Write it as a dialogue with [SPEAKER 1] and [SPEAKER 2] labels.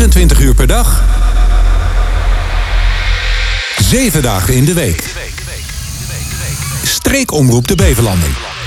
[SPEAKER 1] 24 uur per dag. 7 dagen in de week. Streekomroep de Beverlanding.